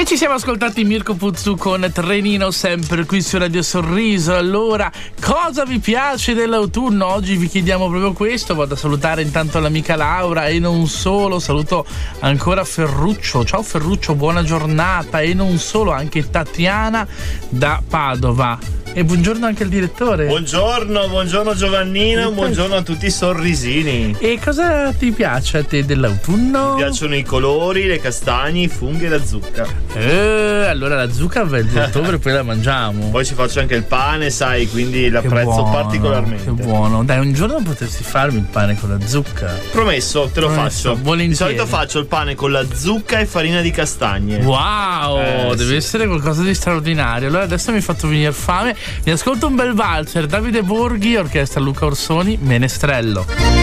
E ci siamo ascoltati Mirko Puzzu con Trenino, sempre qui su Radio Sorriso. Allora, cosa vi piace dell'autunno? Oggi vi chiediamo proprio questo. Vado a salutare intanto l'amica Laura e non solo, saluto ancora Ferruccio. Ciao Ferruccio, buona giornata. E non solo, anche Tatiana da Padova. E buongiorno anche al direttore. Buongiorno Giovannino, buongiorno a tutti i sorrisini. E cosa ti piace a te dell'autunno? Mi piacciono i colori, le castagne, i funghi e la zucca. Allora la zucca il 2 ottobre poi la mangiamo. Poi ci faccio anche il pane, sai, quindi l'apprezzo particolarmente. Che buono. Dai, un giorno potresti farmi il pane con la zucca. Promesso, te lo faccio. Volentieri. Di solito faccio il pane con la zucca e farina di castagne. Wow, deve essere qualcosa di straordinario. Allora adesso mi hai fatto venire fame. Mi ascolto un bel valzer, Davide Borghi, orchestra Luca Orsoni, Menestrello.